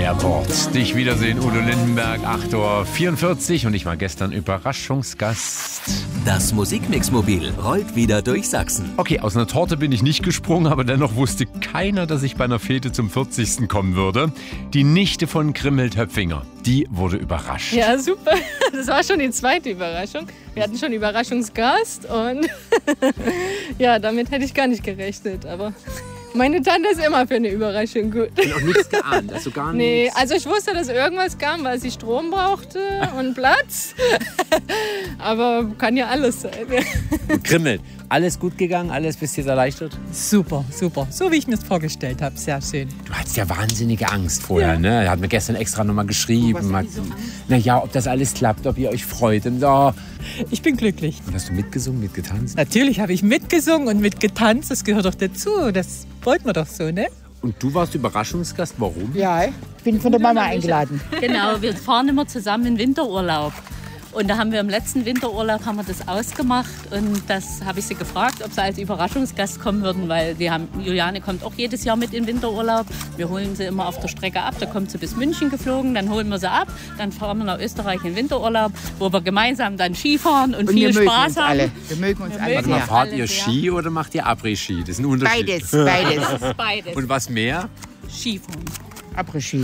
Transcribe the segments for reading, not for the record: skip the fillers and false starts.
Airport. Dich wiedersehen, Udo Lindenberg, 8:44 Uhr und ich war gestern Überraschungsgast. Das Musikmix-Mobil rollt wieder durch Sachsen. Okay, aus einer Torte bin ich nicht gesprungen, aber dennoch wusste keiner, dass ich bei einer Fete zum 40. kommen würde. Die Nichte von Krimmelt Höpfinger, die wurde überrascht. Ja, super. Das war schon die zweite Überraschung. Wir hatten schon Überraschungsgast und ja, damit hätte ich gar nicht gerechnet, aber... Meine Tante ist immer für eine Überraschung gut. Und auch nichts geahnt, also gar nichts? Nee, also ich wusste, dass irgendwas kam, weil sie Strom brauchte und Platz. Aber kann ja alles sein. Krimmelt, alles gut gegangen, alles bist du jetzt erleichtert? Super, super. So wie ich mir es vorgestellt habe, sehr schön. Du hattest ja wahnsinnige Angst vorher, ne? Er hat mir gestern extra nochmal geschrieben. Naja, ob das alles klappt, ob ihr euch freut. Und, oh. Ich bin glücklich. Und hast du mitgesungen, mitgetanzt? Natürlich habe ich mitgesungen und mitgetanzt, das gehört doch dazu. Das wollten wir doch so, ne? Und du warst Überraschungsgast, warum? Ja, ich bin von der Mama eingeladen. Genau, wir fahren immer zusammen in Winterurlaub. Und da haben wir im letzten Winterurlaub haben wir das ausgemacht und das habe ich sie gefragt, ob sie als Überraschungsgast kommen würden, weil Juliane kommt auch jedes Jahr mit in Winterurlaub. Wir holen sie immer auf der Strecke ab, da kommt sie bis München geflogen, dann holen wir sie ab, dann fahren wir nach Österreich in Winterurlaub, wo wir gemeinsam dann Skifahren und viel Spaß haben. Alle. Wir mögen uns alle. Warte mal, fahrt ihr Ski oder macht ihr Après-Ski? Das ist ein Unterschied. Beides. Beides. Und was mehr? Skifahren. Après-Ski.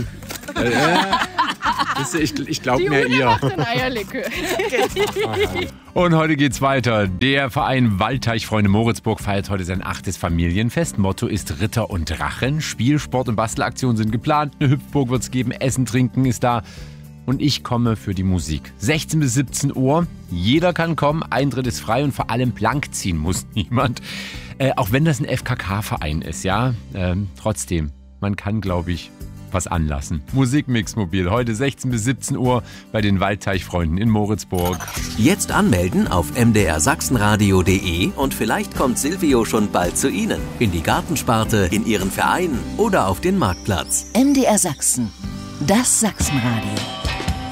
Ich glaube mir ihr. Macht ein Eierlikör. Und heute geht's weiter. Der Verein Waldteichfreunde Moritzburg feiert heute sein 8. Familienfest. Motto ist Ritter und Drachen. Spielsport und Bastelaktionen sind geplant. Eine Hüpfburg wird's geben. Essen, Trinken ist da. Und ich komme für die Musik. 16 bis 17 Uhr. Jeder kann kommen. Eintritt ist frei und vor allem blank ziehen muss niemand. Auch wenn das ein FKK-Verein ist, ja. Trotzdem, man kann, glaube ich, was anlassen. Musikmix-Mobil, heute 16 bis 17 Uhr bei den Waldteichfreunden in Moritzburg. Jetzt anmelden auf mdrsachsenradio.de und vielleicht kommt Silvio schon bald zu Ihnen. In die Gartensparte, in Ihren Verein oder auf den Marktplatz. MDR Sachsen, das Sachsenradio.